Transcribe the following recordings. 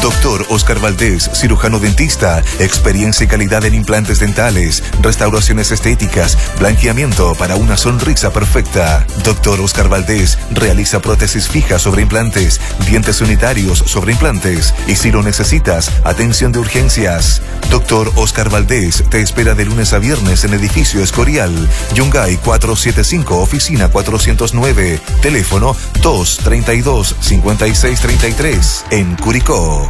Doctor Oscar Valdés, cirujano dentista, experiencia y calidad en implantes dentales, restauraciones estéticas, blanqueamiento para una sonrisa perfecta. Doctor Oscar Valdés realiza prótesis fijas sobre implantes, dientes unitarios sobre implantes y si lo necesitas, atención de urgencias. Doctor Oscar Valdés te espera de lunes a viernes en edificio Escorial, Yungay 475, oficina 409, teléfono 232-5633, en Curicó.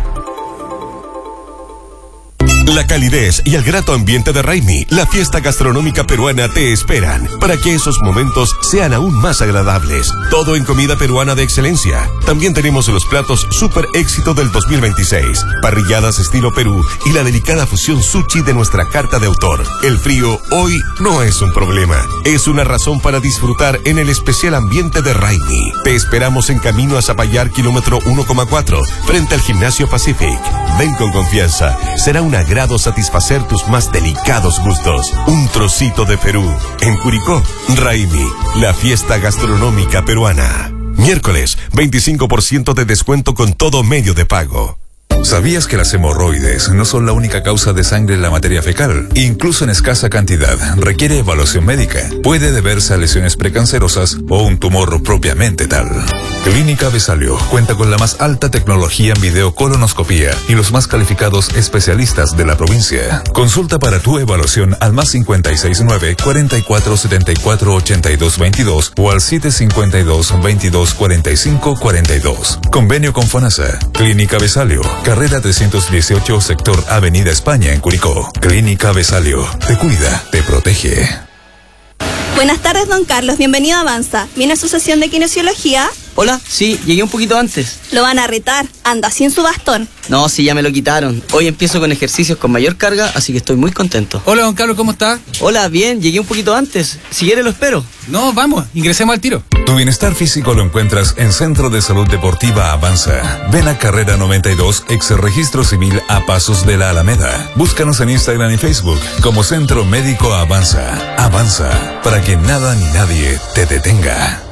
La calidez y el grato ambiente de Raimi, la fiesta gastronómica peruana, te esperan para que esos momentos sean aún más agradables. Todo en comida peruana de excelencia. También tenemos los platos super éxito del 2026, parrilladas estilo Perú y la delicada fusión sushi de nuestra carta de autor. El frío hoy no es un problema, es una razón para disfrutar en el especial ambiente de Raimi. Te esperamos en camino a Zapallar, kilómetro 1,4, frente al Gimnasio Pacific. Ven con confianza, será un agrado satisfacer tus más delicados gustos. Un trocito de Perú. En Curicó, Raimi, la fiesta gastronómica peruana. Miércoles, 25% de descuento con todo medio de pago. ¿Sabías que las hemorroides no son la única causa de sangre en la materia fecal? Incluso en escasa cantidad, requiere evaluación médica. Puede deberse a lesiones precancerosas o un tumor propiamente tal. Clínica Besalio cuenta con la más alta tecnología en videocolonoscopía y los más calificados especialistas de la provincia. Consulta para tu evaluación al +569 4474 8222 o al 752 22 45 42. Convenio con FONASA. Clínica Besalio, carrera 318, sector Avenida España, en Curicó. Clínica Besalio. Te cuida, te protege. Buenas tardes, don Carlos. Bienvenido a Avanza. ¿Viene a su sesión de kinesiología? Hola, sí, llegué un poquito antes. Lo van a retar. Anda sin su bastón. No, sí, ya me lo quitaron. Hoy empiezo con ejercicios con mayor carga, así que estoy muy contento. Hola, don Carlos, ¿cómo está? Hola, bien, llegué un poquito antes. Si quiere lo espero. No, vamos, ingresemos al tiro. Tu bienestar físico lo encuentras en Centro de Salud Deportiva Avanza. Ven a Carrera 92, ex registro civil a pasos de la Alameda. Búscanos en Instagram y Facebook como Centro Médico Avanza. Avanza, para que nada ni nadie te detenga.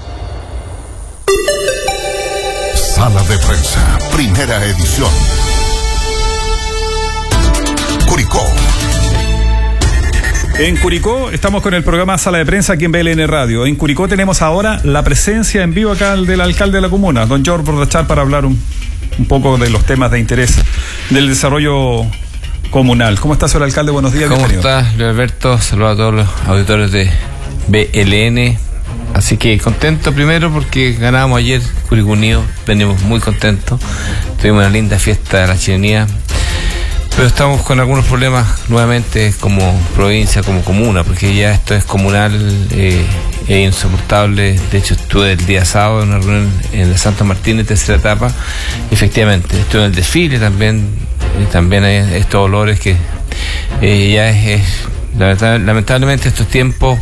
Sala de Prensa, primera edición. Curicó. En Curicó estamos con el programa Sala de Prensa aquí en BLN Radio. En Curicó tenemos ahora la presencia en vivo acá del alcalde de la comuna, don George Bordachar, para hablar un poco de los temas de interés del desarrollo comunal. ¿Cómo está, señor alcalde? Buenos días. ¿Cómo está, Luis Alberto? Saludos a todos los auditores de BLN. Así que contento primero porque ganamos ayer Curicó Unido, venimos muy contentos, tuvimos una linda fiesta de la chilenía, pero estamos con algunos problemas nuevamente como provincia, como comuna, porque ya esto es comunal, es insoportable. De hecho estuve el día sábado en una reunión en la Santa Martín, tercera etapa, y efectivamente estuve en el desfile también hay estos olores que ya es lamentablemente estos tiempos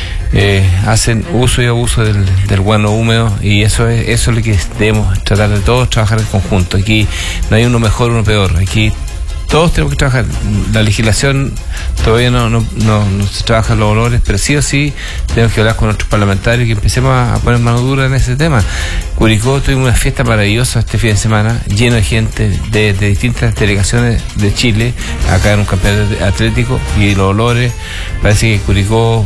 hacen uso y abuso del guano húmedo, y eso es lo que debemos tratar de todos trabajar en conjunto. Aquí no hay uno mejor, uno peor, aquí todos tenemos que trabajar. La legislación todavía no se trabajan los olores, pero sí o sí tenemos que hablar con nuestros parlamentarios y que empecemos a poner mano dura en ese tema. Curicó tuvimos una fiesta maravillosa este fin de semana, lleno de gente de distintas delegaciones de Chile, acá en un campeonato atlético, y los olores, parece que Curicó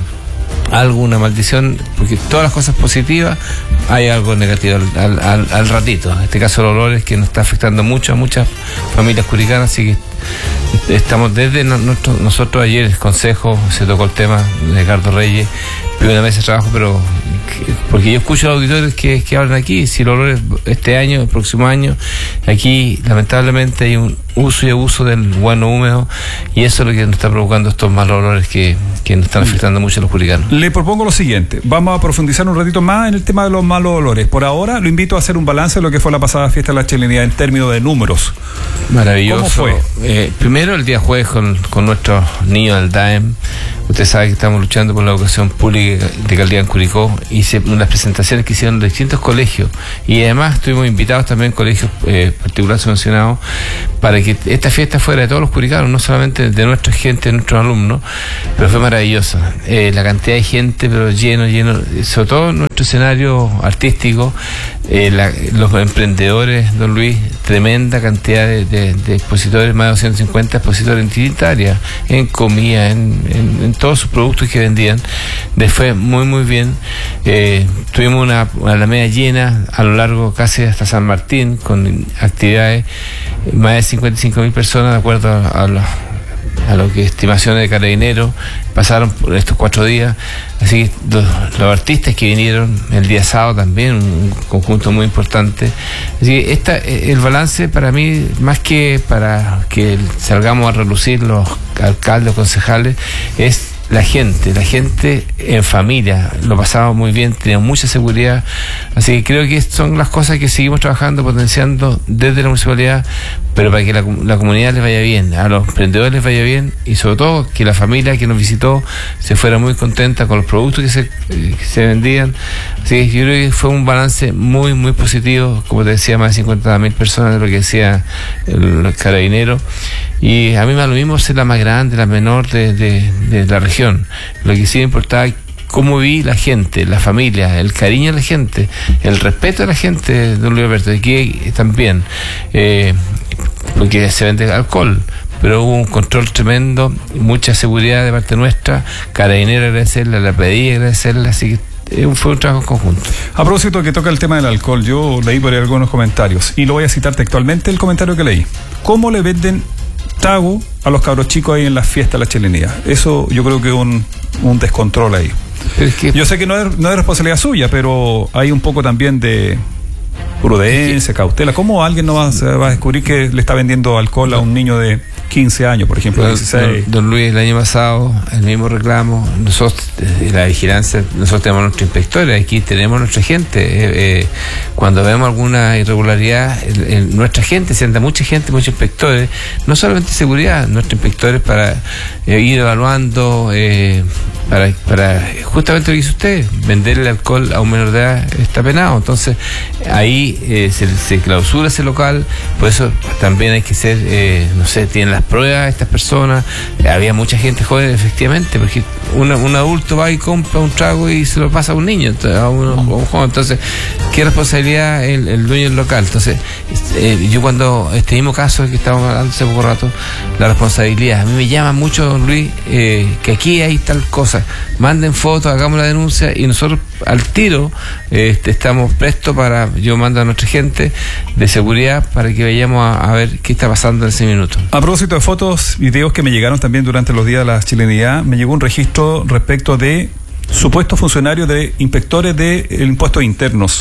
alguna maldición, porque todas las cosas positivas hay algo negativo al ratito. En este caso los olores, que nos está afectando mucho a muchas familias curicanas, así que estamos desde nosotros ayer el consejo se tocó el tema de Ricardo Reyes, pidió una mesa de trabajo, pero porque yo escucho a los auditores que hablan aquí, si los olores este año, el próximo año, aquí lamentablemente hay un uso y abuso del guano húmedo, y eso es lo que nos está provocando estos malos olores que nos están afectando mucho a los curicanos. Le propongo lo siguiente, vamos a profundizar un ratito más en el tema de los malos olores. Por ahora lo invito a hacer un balance de lo que fue la pasada fiesta de la chilenidad en términos de números. Maravilloso. ¿Cómo fue? Primero el día jueves con nuestros niños del DAEM. Usted sabe que estamos luchando por la educación pública de calidad en Curicó, y unas presentaciones que hicieron de distintos colegios, y además estuvimos invitados también colegios particulares subvencionados, para que esta fiesta fuera de todos los curicanos, no solamente de nuestra gente, de nuestros alumnos, pero fue maravillosa. La cantidad de gente, pero lleno, sobre todo nuestro escenario artístico, los emprendedores, don Luis, tremenda cantidad de expositores, más de 250 expositores en distintas áreas, en comida, en todos sus productos que vendían. Les fue muy muy bien. Tuvimos una alameda llena a lo largo casi hasta San Martín, con actividades, más de 55.000 personas, de acuerdo a lo que estimaciones de Carabineros pasaron por estos 4 días. Así que los artistas que vinieron el día sábado también, un conjunto muy importante. Así que el balance para mí, más que para que salgamos a relucir los alcaldes o concejales, es la gente en familia, lo pasamos muy bien, teníamos mucha seguridad, así que creo que son las cosas que seguimos trabajando, potenciando desde la municipalidad, pero para que la comunidad les vaya bien, a los emprendedores les vaya bien, y sobre todo que la familia que nos visitó se fuera muy contenta con los productos que se vendían. Así que yo creo que fue un balance muy muy positivo, como te decía, más de 50.000 personas, de lo que decía el Carabinero. Y a mí me da lo mismo ser la más grande, la menor de la región. Lo que sí me importaba, cómo vi la gente, la familia, el cariño de la gente, el respeto de la gente, don Luis Alberto. Aquí también, porque se vende alcohol, pero hubo un control tremendo, mucha seguridad de parte nuestra. Carabinero agradecerle, la pedí agradecerle, así que fue un trabajo conjunto. A propósito que toca el tema del alcohol, yo leí por ahí algunos comentarios y lo voy a citar textualmente, el comentario que leí. ¿Cómo le venden trago a los cabros chicos ahí en las fiestas de la chilenía? Eso yo creo que es un descontrol ahí. Es que, yo sé que no es responsabilidad suya, pero hay un poco también de prudencia, cautela. ¿Cómo alguien no va a descubrir que le está vendiendo alcohol a un niño de 15 años, por ejemplo, 16? Don Luis, el año pasado, el mismo reclamo, nosotros, la vigilancia, nosotros tenemos nuestros inspectores, aquí tenemos nuestra gente. Cuando vemos alguna irregularidad, nuestra gente, se anda mucha gente, muchos inspectores, no solamente seguridad, nuestros inspectores para ir evaluando, para justamente lo que dice usted, vender el alcohol a un menor de edad está penado. Entonces ahí se clausura ese local. Por eso también hay que ser, no sé, tienen las pruebas estas personas. Había mucha gente joven, efectivamente, porque un adulto va y compra un trago y se lo pasa a un niño, a un joven. Entonces, ¿qué responsabilidad el dueño del local? Entonces, yo cuando este mismo caso que estábamos hablando hace poco rato, la responsabilidad, a mí me llama mucho, don Luis, que aquí hay tal cosa, manden fotos, hagamos la denuncia, y nosotros al tiro estamos prestos para, yo mando a nuestra gente de seguridad para que vayamos a ver qué está pasando en ese minuto. A propósito de fotos, videos que me llegaron también durante los días de la chilenidad, me llegó un registro respecto de supuestos funcionarios de inspectores de impuestos internos.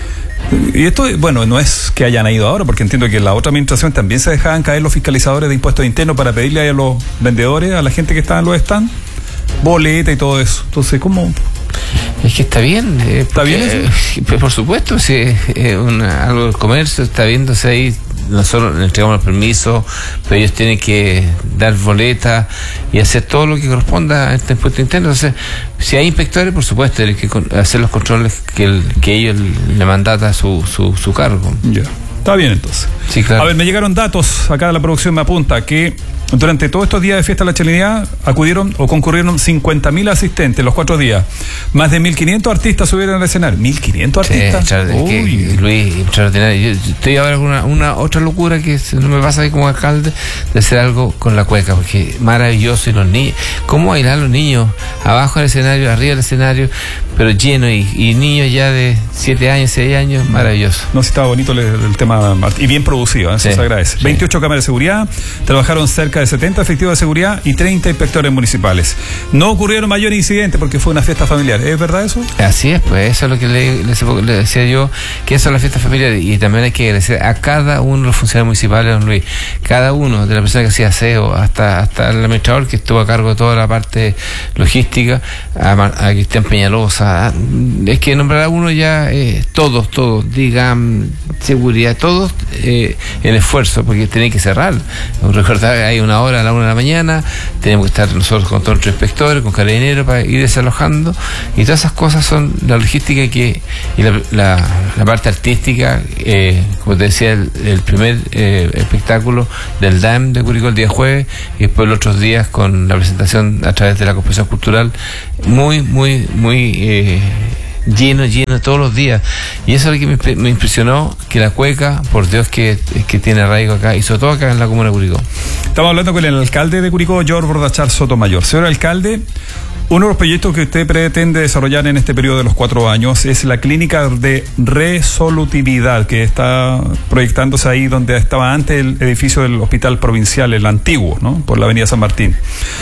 Y esto, bueno, no es que hayan ido ahora, porque entiendo que en la otra administración también se dejaban caer los fiscalizadores de impuestos internos para pedirle a los vendedores, a la gente que está en los stands, boleta y todo eso. Entonces, ¿cómo? Es que está bien. ¿Está bien eso? Por supuesto, si algo del comercio está viéndose ahí. Nosotros le entregamos los permisos, pero ellos tienen que dar boletas y hacer todo lo que corresponda a este impuesto interno. Entonces, si hay inspectores, por supuesto, hay que hacer los controles que ellos le mandata su cargo. Ya, está bien entonces. Sí, claro. A ver, me llegaron datos, acá la producción me apunta que durante todos estos días de fiesta de la chilenidad acudieron o concurrieron 50.000 asistentes los 4 días. Más de 1.500 artistas subieron al escenario. ¿1.500 artistas? Sí, Luis, extraordinario. Yo estoy ahora con una otra locura que no me pasa ahí como alcalde, de hacer algo con la cueca, porque maravilloso. Y los niños, ¿cómo bailan los niños? Abajo del escenario, arriba del escenario, pero lleno, y niños ya de 7 años, 6 años, maravilloso. No, sí, estaba bonito el tema, y bien producido, eso se agradece. 28 cámaras de seguridad, trabajaron cerca de 70 efectivos de seguridad y 30 inspectores municipales. No ocurrieron mayores incidentes porque fue una fiesta familiar. ¿Es verdad eso? Así es, pues eso es lo que le decía yo, que eso es la fiesta familiar. Y también hay que agradecer a cada uno de los funcionarios municipales, don Luis, cada uno, de la persona que hacía aseo hasta el administrador que estuvo a cargo de toda la parte logística, a Cristian Peñalosa. Es que nombrar a uno ya, todos, digan, seguridad, todos, el esfuerzo, porque tienen que cerrar. Recordar, hay una hora a la 1 de la mañana, tenemos que estar nosotros con todos nuestros inspectores, con carabineros, para ir desalojando, y todas esas cosas son la logística y la parte artística, como te decía, el primer espectáculo del DAM de Curicó el día jueves, y después los otros días con la presentación a través de la Comisión Cultural, muy lleno todos los días. Y eso es lo que me impresionó, que la Cueca, por Dios que tiene arraigo acá, y sobre todo acá en la comuna de Curicó. Estamos hablando con el alcalde de Curicó, George Bordachar Sotomayor. Señor alcalde, uno de los proyectos que usted pretende desarrollar en este periodo de los 4 años es la clínica de resolutividad que está proyectándose ahí donde estaba antes el edificio del hospital provincial, el antiguo, ¿no? Por la avenida San Martín.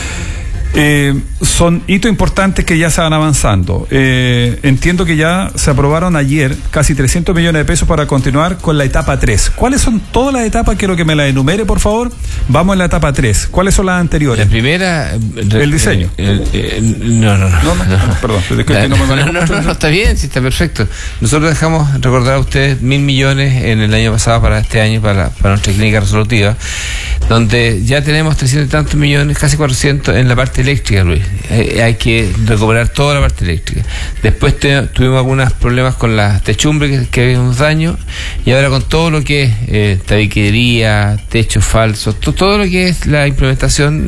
Son hitos importantes que ya se van avanzando. Entiendo que ya se aprobaron ayer casi 300 millones de pesos para continuar con la etapa 3. ¿Cuáles son todas las etapas? Quiero que me las enumere, por favor. Vamos en la etapa 3. ¿Cuáles son las anteriores? La primera... el diseño. No, perdón. No, está bien, sí, está perfecto. Nosotros dejamos recordar a ustedes 1.000 millones en el año pasado para este año, para nuestra clínica resolutiva, donde ya tenemos 300 y tantos millones, casi 400 en la parte eléctrica, Luis. Hay que recuperar toda la parte eléctrica. Después tuvimos algunos problemas con las techumbres que había unos daños, y ahora con todo lo que es tabiquería, techos falsos, todo lo que es la implementación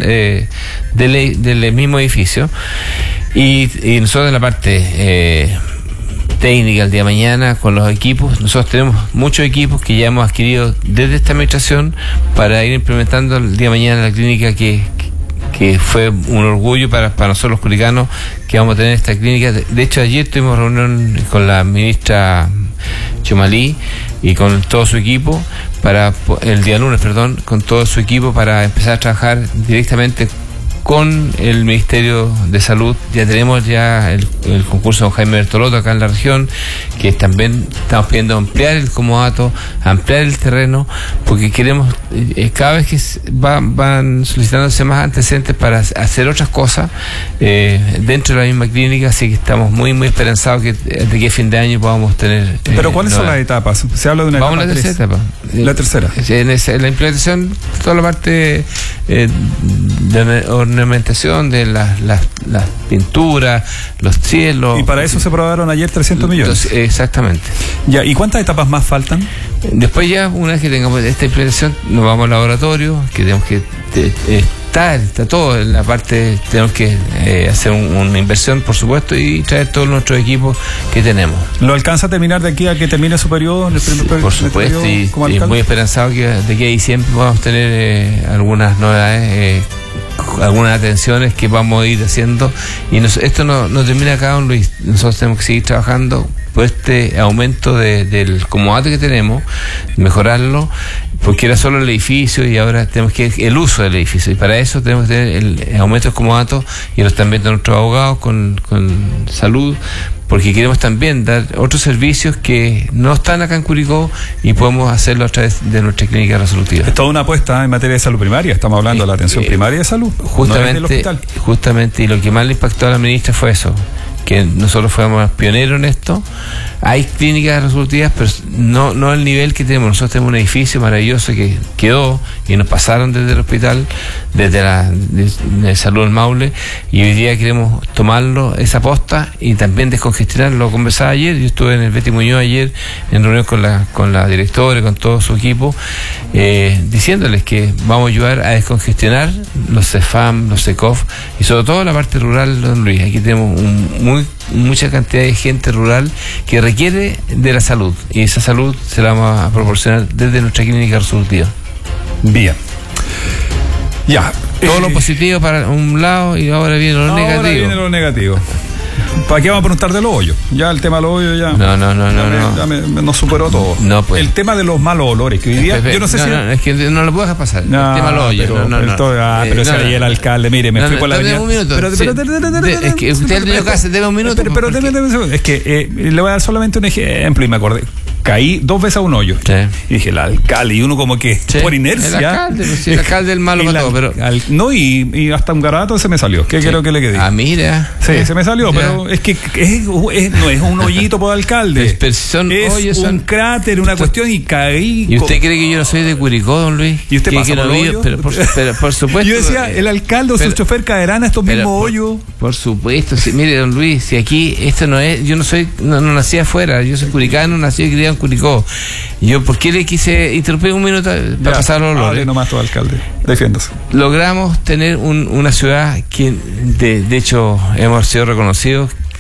del mismo edificio. Y nosotros en la parte técnica el día de mañana con los equipos, nosotros tenemos muchos equipos que ya hemos adquirido desde esta administración para ir implementando el día de mañana la clínica que fue un orgullo para nosotros los curicanos que vamos a tener esta clínica. De hecho, ayer tuvimos reunión con la ministra Chumalí y con todo su equipo el día lunes, con todo su equipo para empezar a trabajar directamente con el Ministerio de Salud. Ya tenemos el concurso de Jaime Bertolotto acá en la región, que también estamos pidiendo ampliar el comodato, ampliar el terreno, porque queremos, cada vez que van solicitándose más antecedentes para hacer otras cosas dentro de la misma clínica, así que estamos muy esperanzados que de que a fin de año podamos tener... ¿Pero cuáles son las etapas? Se habla de una etapa. Vamos a la tercera etapa. La tercera. En la implementación, toda la parte de ornamentación de las pinturas, los cielos. Y para eso se aprobaron ayer 300 millones. Exactamente. Ya, ¿y cuántas etapas más faltan? Después ya, una vez que tengamos esta implementación, nos vamos al laboratorio, que tenemos que está todo en la parte, tenemos que hacer una inversión, por supuesto, y traer todos nuestros equipos que tenemos. ¿Lo alcanza a terminar de aquí a que termine su periodo? Por supuesto, y muy esperanzado que de aquí a diciembre vamos a tener algunas novedades, algunas atenciones que vamos a ir haciendo, y esto no termina acá, don Luis. Nosotros tenemos que seguir trabajando por este aumento del comodato que tenemos, mejorarlo, porque era solo el edificio y ahora tenemos que el uso del edificio, y para eso tenemos que tener el aumento del comodato y los también de nuestros abogados con salud, porque queremos también dar otros servicios que no están acá en Curicó y podemos hacerlo a través de nuestra clínica resolutiva. Es toda una apuesta en materia de salud primaria, estamos hablando de la atención primaria de salud, justamente, y lo que más le impactó a la ministra fue eso, que nosotros fuéramos pioneros en esto. Hay clínicas resolutivas, pero no al nivel que tenemos. Nosotros tenemos un edificio maravilloso que quedó y nos pasaron desde el hospital, desde de Salud del Maule, y hoy día queremos tomarlo, esa posta, y también descongestionarlo. Conversaba ayer, yo estuve en el Betty Muñoz ayer en reunión con la directora y con todo su equipo, diciéndoles que vamos a ayudar a descongestionar los CEFAM, los CECOF, y sobre todo la parte rural, don Luis. Aquí tenemos mucha cantidad de gente rural que requiere de la salud, y esa salud se la vamos a proporcionar desde nuestra clínica resolutiva. Bien. Ya. Todo lo positivo para un lado y ahora viene lo negativo. Ahora viene lo negativo. ¿Para qué vamos a preguntar de los hoyos? Ya el tema de los hoyos ya. No. Nos superó todo. No, pues. El tema de los malos olores que hoy día. Yo no sé si. Es que no lo puedo dejar pasar. El tema de los hoyos. Pero ese ahí el alcalde, mire, me fui por la avenida. Un minuto. Es que usted le dio casi, deme un minuto. Pero es que le voy a dar solamente un ejemplo y me acordé. Caí 2 veces a un hoyo. Sí. Y dije, el alcalde, y uno como que por inercia. El alcalde, pues, el alcalde es malo para todo, pero. Y hasta un garabato se me salió. ¿Qué quiero que le quede? Mira. Sí, se me salió, pero es que no es un hoyito por alcalde. Es un cráter, una cuestión, y caí. ¿Y usted cree que yo no soy de Curicó, don Luis? ¿Y usted pasa por hoyo? Pero por supuesto. Yo decía, el alcalde o su chofer caerán a estos mismos hoyos. Por supuesto. Mire, don Luis, si aquí esto no es. Yo no nací afuera. Yo soy curicano, nací y criado en Curicó. Yo, ¿por qué le quise interrumpir un minuto para pasar los olores? Nomás todo, alcalde. Defiéndase. Logramos tener una ciudad que, de hecho, hemos sido reconocidos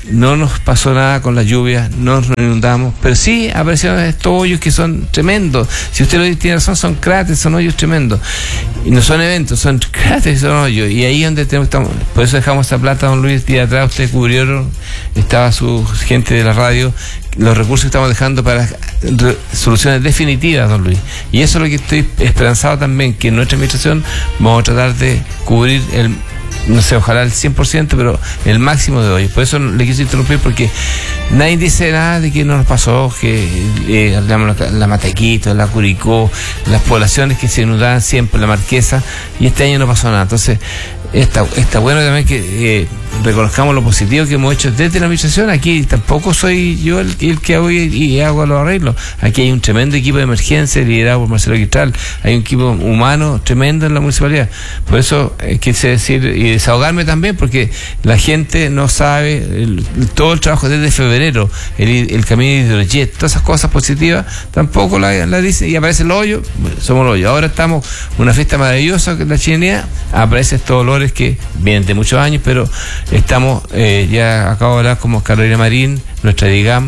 no nos pasó nada con las lluvias, no nos inundamos, pero sí aparecieron estos hoyos que son tremendos. Si usted lo tiene razón, son cráteres, son hoyos tremendos. Y no son eventos, son cráteres, son hoyos. Y ahí es donde estamos. Por eso dejamos esta plata, don Luis, día atrás ustedes cubrieron, estaba su gente de la radio, los recursos que estamos dejando para soluciones definitivas, don Luis. Y eso es lo que estoy esperanzado también, que en nuestra administración vamos a tratar de cubrir no sé, ojalá el 100%, pero el máximo de hoy. Por eso le quise interrumpir, porque nadie dice nada de que no nos pasó, que la Matequito, la Curicó, las poblaciones que se inundaban siempre, la Marquesa, y este año no pasó nada. Entonces, está bueno también que reconozcamos lo positivo que hemos hecho desde la administración. Aquí tampoco soy yo el que hago y hago los arreglos. Aquí hay un tremendo equipo de emergencia liderado por Marcelo Quistral. Hay un equipo humano tremendo en la municipalidad. Por eso quise decir y desahogarme también, porque la gente no sabe todo el trabajo desde febrero, el camino de Hidrojet, todas esas cosas positivas tampoco la dicen, y aparece el hoyo, somos el hoyo. Ahora estamos una fiesta maravillosa, la chilenidad, aparecen estos olores que vienen de muchos años, pero estamos, ya acabo de hablar como Carolina Marín, nuestra DIGAM.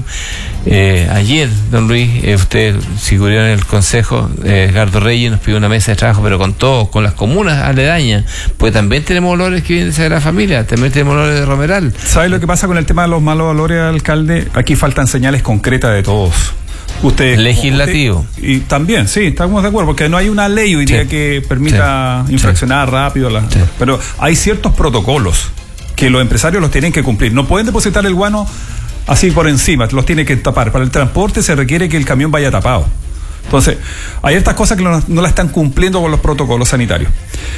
Ayer, don Luis, usted figuró en el consejo, Edgardo Reyes nos pidió una mesa de trabajo, pero con todos, con las comunas aledañas, pues también tenemos olores que vienen de Sagrada Familia, también tenemos olores de Romeral. ¿Sabe lo que pasa con el tema de los malos olores, alcalde? Aquí faltan señales concretas de todos. Usted legislativo. Y también, sí, estamos de acuerdo, porque no hay una ley hoy día que permita infraccionar rápido. Pero hay ciertos protocolos que los empresarios los tienen que cumplir. No pueden depositar el guano así por encima, los tienen que tapar. Para el transporte se requiere que el camión vaya tapado. Entonces, hay estas cosas que no la están cumpliendo con los protocolos sanitarios.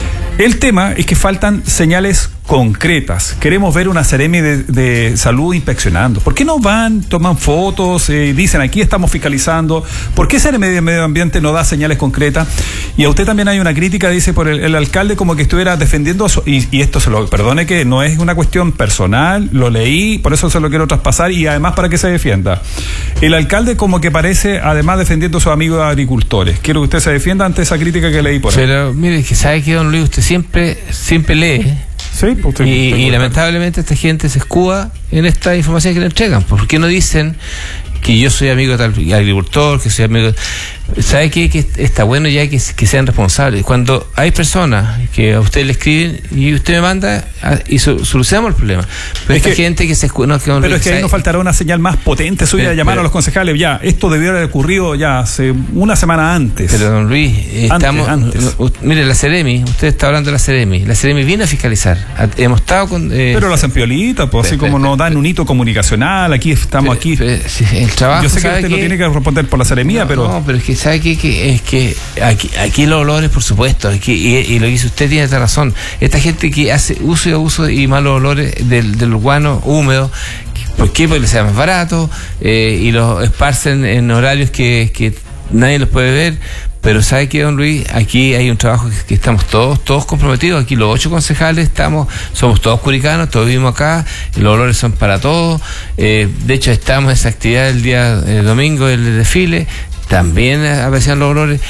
El tema es que faltan señales concretas. Queremos ver una Seremi de salud inspeccionando. ¿Por qué no van, toman fotos, dicen aquí estamos fiscalizando? ¿Por qué Seremi de Medio Ambiente no da señales concretas? Y a usted también hay una crítica, dice, por el alcalde, como que estuviera defendiendo, y esto se lo perdone, que no es una cuestión personal, lo leí, por eso se lo quiero traspasar, y además para que se defienda. El alcalde como que parece, además, defendiendo a sus amigos agricultores. Quiero que usted se defienda ante esa crítica que leí por ahí. Pero mire, que sabe que don Luis, usted siempre lee. Sí, pues y lamentablemente esta gente se escuda en esta información que le entregan. ¿Por qué no dicen que yo soy amigo de tal agricultor, que soy amigo? ¿Sabe qué? Que está bueno ya que sean responsables. Cuando hay personas que a usted le escriben y usted me manda y solucionamos el problema. Pero esta gente que se escuda... pero es que ahí nos faltará una señal más potente suya de llamar a los concejales. Ya, esto debió haber ocurrido ya hace una semana antes. Pero don Luis, antes. Mire, la Seremi, usted está hablando de la Seremi viene a fiscalizar. Hemos estado con... pero lo hacen piolita, pues así como nos dan un hito comunicacional, aquí estamos aquí. El trabajo, yo sé que usted no tiene que responder por la Seremía, pero... No, pero es que ¿sabe qué? Es que aquí los olores, por supuesto, y lo que dice usted tiene esta razón. Esta gente que hace uso y abuso y malos olores del guano húmedo, ¿por qué? Porque les sea más barato, y los esparcen en horarios que nadie los puede ver. Pero ¿sabe qué, don Luis? Aquí hay un trabajo que estamos todos comprometidos. Aquí los 8 concejales somos todos curicanos, todos vivimos acá, los olores son para todos. De hecho, estamos en esa actividad el día domingo, el desfile, también aparecían los olores.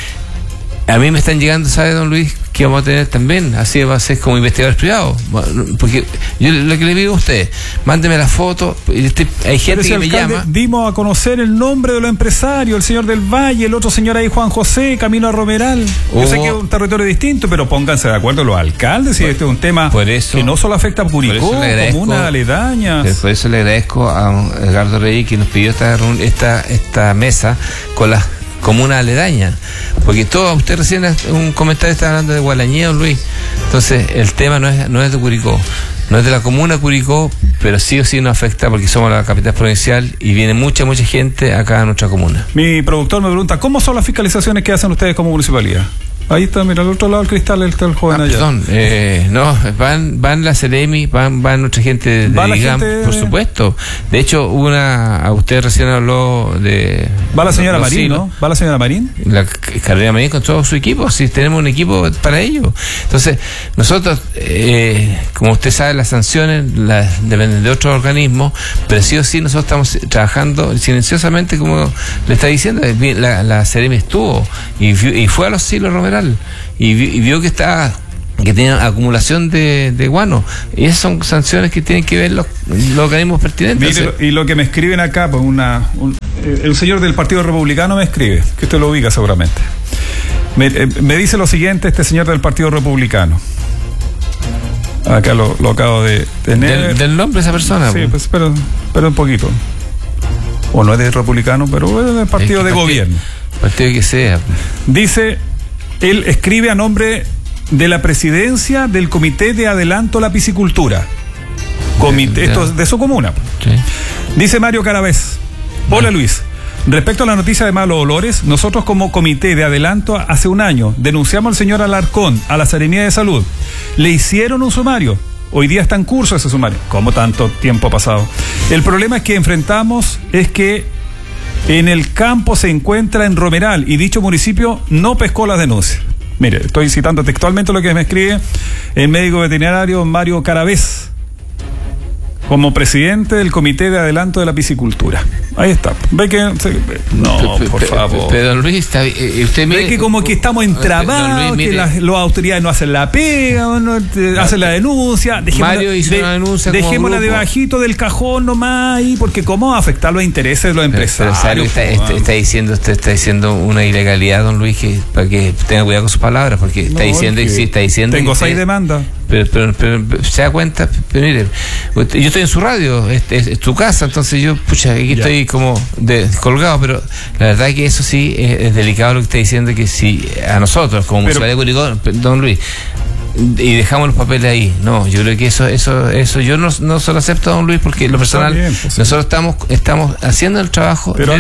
A mí me están llegando, ¿sabe, don Luis? Que vamos a tener también, así va a ser como investigadores privados, porque yo lo que le digo a usted, mándeme la foto, hay gente que me llama. Dimos a conocer el nombre de los empresarios, el señor del Valle, el otro señor ahí, Juan José, camino a Romeral. Yo sé que es un territorio distinto, pero pónganse de acuerdo los alcaldes, si este es un tema que no solo afecta a Curicó, comunas aledañas. Por eso le agradezco a Edgardo Reyes que nos pidió esta mesa con las comunas aledañas, porque usted recién un comentario está hablando de Gualañé, Luis. Entonces el tema no es de Curicó, no es de la comuna Curicó, pero sí o sí nos afecta porque somos la capital provincial y viene mucha gente acá a nuestra comuna. Mi productor me pregunta, ¿cómo son las fiscalizaciones que hacen ustedes como municipalidad? Ahí está, mira, al otro lado del cristal está el joven allá. Perdón, no, van la Seremi, van nuestra gente de DIGAM, por supuesto. De hecho, usted recién habló de... Va la señora Marín, ¿no? ¿Va la señora Marín? La Carolina Marín con todo su equipo, sí, tenemos un equipo para ello. Entonces, nosotros, como usted sabe, las sanciones dependen de otros organismos, pero sí o sí nosotros estamos trabajando silenciosamente, como le está diciendo. La Seremi estuvo y fue a los silos Romeral y vio que estaba que tienen acumulación de guano, y esas son sanciones que tienen que ver los organismos pertinentes. Mire, y lo que me escriben acá, pues el señor del Partido Republicano me escribe, que usted lo ubica seguramente. Me dice lo siguiente este señor del Partido Republicano. Acá lo acabo de tener. ¿Del nombre de esa persona? Sí, pues pero un poquito. O no es de republicano, pero es del partido de gobierno. Partido que sea. Dice, él escribe a nombre de la presidencia del Comité de Adelanto a la Piscicultura. Esto es de su comuna. Sí. Dice Mario Caravés. Hola Luis. Respecto a la noticia de malos olores, nosotros como Comité de Adelanto hace un año denunciamos al señor Alarcón a la Seremía de Salud. Le hicieron un sumario. Hoy día está en curso ese sumario. ¿Cómo tanto tiempo ha pasado? El problema que enfrentamos es que en el campo se encuentra en Romeral y dicho municipio no pescó las denuncias. Mire, estoy citando textualmente lo que me escribe el médico veterinario Mario Caravés, como presidente del Comité de Adelanto de la Piscicultura. Ahí está. Ve que... No, por favor. Pero don Luis, usted ve que como que estamos entrabados, que las autoridades no hacen la pega, no hacen la denuncia. Mario hizo una denuncia. Dejémosla debajito del cajón nomás ahí, porque cómo va a afectar los intereses de los empresarios. Pero está diciendo una ilegalidad, don Luis, para que tenga cuidado con sus palabras, porque está diciendo... Tengo 6 demandas. Pero se da cuenta, pero mire, yo estoy en su radio, es tu casa, entonces yo, aquí estoy como colgado, pero la verdad es que eso sí es delicado lo que está diciendo, que si a nosotros, como municipalidad de Curicó, don Luis, y dejamos los papeles ahí, no, yo creo que eso yo no se lo acepto, don Luis, porque lo personal, nosotros estamos haciendo el trabajo, pero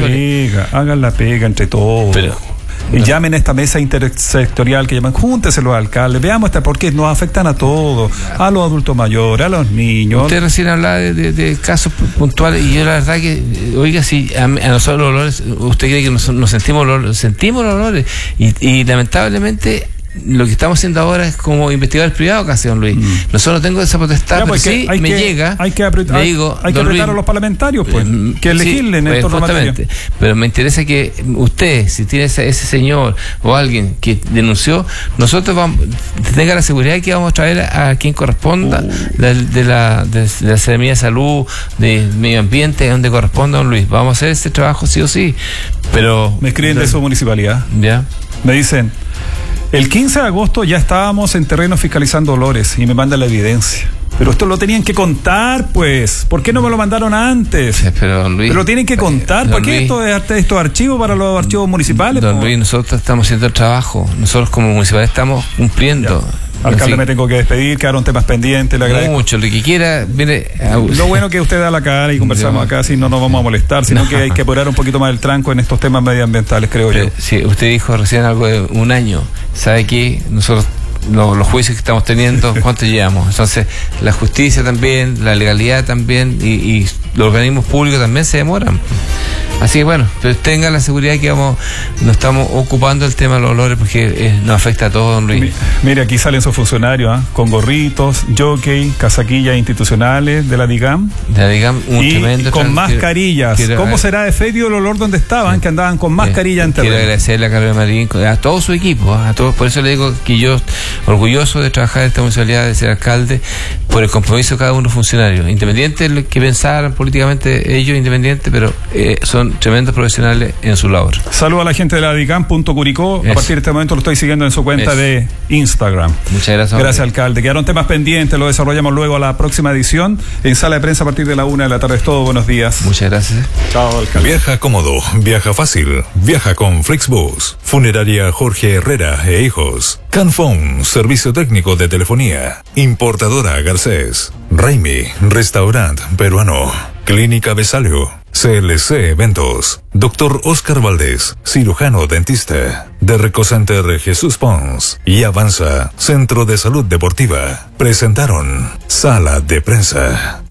hagan la pega entre todos. Y llamen a esta mesa intersectorial que llaman, júntense los alcaldes, veamos porque nos afectan a todos, a los adultos mayores, a los niños. Usted recién hablaba de casos puntuales, y yo la verdad que, oiga, si a nosotros los olores, usted cree que nos sentimos los olores, y lamentablemente lo que estamos haciendo ahora es como investigadores privados casi, don Luis. Nosotros no tengo esa potestad, pero sí hay que apretar a los parlamentarios, pues, que legislen en torno a materia. Pero me interesa que usted, si tiene ese señor o alguien que denunció, nosotros tenga la seguridad de que vamos a traer a quien corresponda de la Seremía de Salud, de Medio Ambiente, donde corresponda, don Luis. Vamos a hacer ese trabajo sí o sí. Pero me escriben de su municipalidad. Ya. Me dicen, el 15 de agosto ya estábamos en terreno fiscalizando olores y me mandan la evidencia. Pero esto lo tenían que contar, pues. ¿Por qué no me lo mandaron antes? Pero Luis, pero lo tienen que contar. ¿Por qué esto es archivo para los archivos municipales? Don Luis, nosotros estamos haciendo el trabajo. Nosotros como municipalidad estamos cumpliendo. Ya. Alcalde, me tengo que despedir, quedaron temas pendientes, le agradezco. Mucho, lo que quiera, mire. Lo bueno que usted da la cara y conversamos acá, si no nos vamos a molestar, sino que hay que apurar un poquito más el tranco en estos temas medioambientales, creo yo. Sí, usted dijo recién algo de un año. ¿Sabe qué? Nosotros, los juicios que estamos teniendo, ¿cuánto llevamos? Entonces, la justicia también, la legalidad también, y los organismos públicos también se demoran. Así que bueno, pero tenga la seguridad que nos estamos ocupando del tema de los olores, porque nos afecta a todos, don Luis. Mire, aquí salen sus funcionarios, con gorritos, jockey, casaquillas institucionales de la DIGAM. De la DIGAM, y con mascarillas. ¿Cómo será de feo el olor donde estaban, que andaban con mascarilla en terreno? Quiero agradecerle a Carlos Marín, a todo su equipo, a todos. Por eso le digo que yo, orgulloso de trabajar en esta municipalidad, de ser alcalde, por el compromiso de cada uno de los funcionarios, independiente de lo que pensaran políticamente ellos, independientes, pero son tremendos profesionales en su labor. Saludo a la gente de la DIGAM.Curicó. A partir de este momento lo estoy siguiendo en su cuenta de Instagram. Muchas gracias. Gracias, alcalde. Quedaron temas pendientes, lo desarrollamos luego a la próxima edición en Sala de Prensa a partir de la 1 de la tarde. Es todo, buenos días. Muchas gracias. Chao, alcalde. Viaja cómodo, viaja fácil, viaja con Flixbus. Funeraria Jorge Herrera e Hijos. Canfón, servicio técnico de telefonía. Importadora Garcés. Raimi, restaurante peruano. Clínica Besalio. CLC Eventos. Dr. Oscar Valdés, cirujano dentista. De Recocenter Jesús Pons. Y Avanza, Centro de Salud Deportiva. Presentaron Sala de Prensa.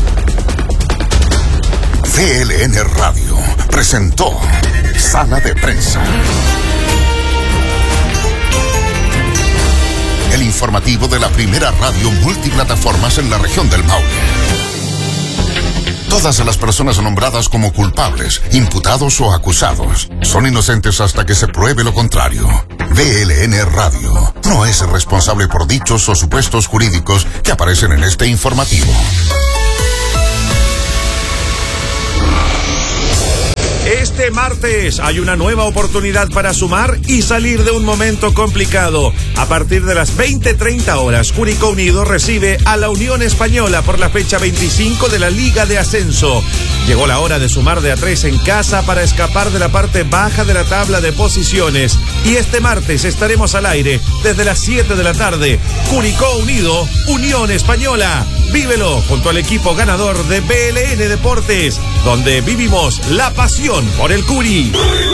VLN Radio presentó Sala de Prensa. El informativo de la primera radio multiplataformas en la región del Maule. Todas las personas nombradas como culpables, imputados o acusados son inocentes hasta que se pruebe lo contrario. BLN Radio no es responsable por dichos o supuestos jurídicos que aparecen en este informativo. Este martes hay una nueva oportunidad para sumar y salir de un momento complicado. A partir de las 20:30 horas, Curicó Unido recibe a la Unión Española por la fecha 25 de la Liga de Ascenso. Llegó la hora de sumar de a 3 en casa para escapar de la parte baja de la tabla de posiciones. Y este martes estaremos al aire desde las 7 de la tarde. Curicó Unido, Unión Española. Vívelo junto al equipo ganador de BLN Deportes, donde vivimos la pasión por el Curi.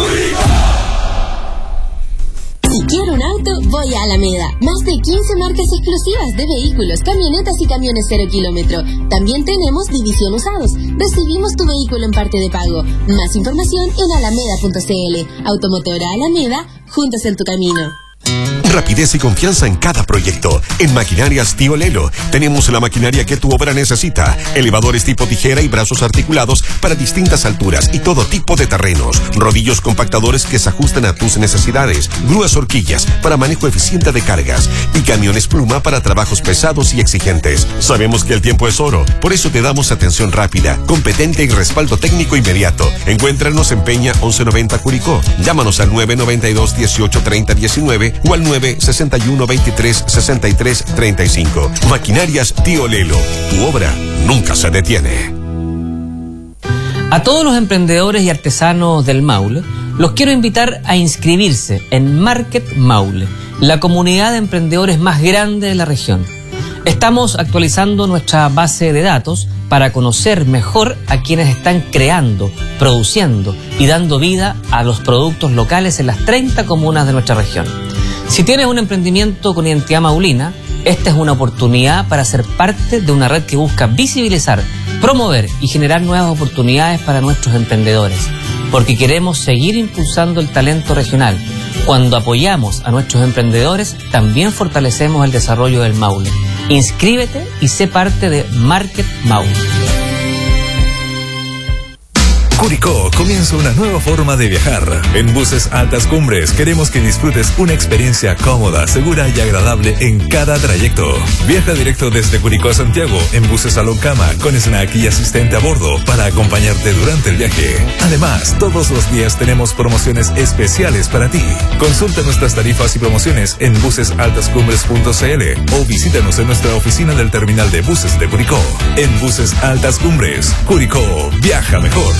Si quiero un auto, voy a Alameda. Más de 15 marcas exclusivas de vehículos, camionetas y camiones 0 kilómetro. También tenemos división usados. Recibimos tu vehículo en parte de pago. Más información en alameda.cl. Automotora Alameda, juntos en tu camino. Rapidez y confianza en cada proyecto. En Maquinarias Tío Lelo tenemos la maquinaria que tu obra necesita. Elevadores tipo tijera y brazos articulados para distintas alturas y todo tipo de terrenos. Rodillos compactadores que se ajustan a tus necesidades. Grúas horquillas para manejo eficiente de cargas. Y camiones pluma para trabajos pesados y exigentes. Sabemos que el tiempo es oro. Por eso te damos atención rápida, competente y respaldo técnico inmediato. Encuéntranos en Peña 1190 Curicó. Llámanos al 992 18 30 19 o al 961 23 63 35. Maquinarias Tío Lelo. Tu obra nunca se detiene. A todos los emprendedores y artesanos del Maule, los quiero invitar a inscribirse en Market Maule, la comunidad de emprendedores más grande de la región. Estamos actualizando nuestra base de datos para conocer mejor a quienes están creando, produciendo y dando vida a los productos locales en las 30 comunas de nuestra región. Si tienes un emprendimiento con identidad maulina, esta es una oportunidad para ser parte de una red que busca visibilizar, promover y generar nuevas oportunidades para nuestros emprendedores, porque queremos seguir impulsando el talento regional. Cuando apoyamos a nuestros emprendedores, también fortalecemos el desarrollo del Maule. Inscríbete y sé parte de Market Maule. Curicó comienza una nueva forma de viajar. En Buses Altas Cumbres queremos que disfrutes una experiencia cómoda, segura y agradable en cada trayecto. Viaja directo desde Curicó a Santiago en buses Salón Cama con snack y asistente a bordo para acompañarte durante el viaje. Además, todos los días tenemos promociones especiales para ti. Consulta nuestras tarifas y promociones en busesaltascumbres.cl o visítanos en nuestra oficina del terminal de buses de Curicó. En Buses Altas Cumbres, Curicó, viaja mejor.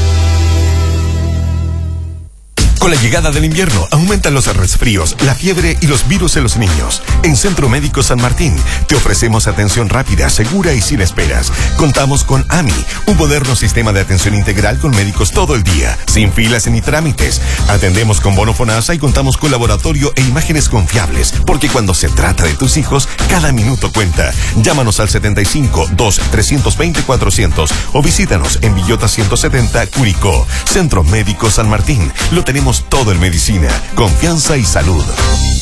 Con la llegada del invierno, aumentan los resfríos, la fiebre y los virus en los niños. En Centro Médico San Martín, te ofrecemos atención rápida, segura y sin esperas. Contamos con AMI, un moderno sistema de atención integral con médicos todo el día, sin filas ni trámites. Atendemos con bono FONASA y contamos con laboratorio e imágenes confiables, porque cuando se trata de tus hijos, cada minuto cuenta. Llámanos al 75-2-320-400 o visítanos en Villota 170, Curicó. Centro Médico San Martín, lo tenemos todo en medicina, confianza y salud.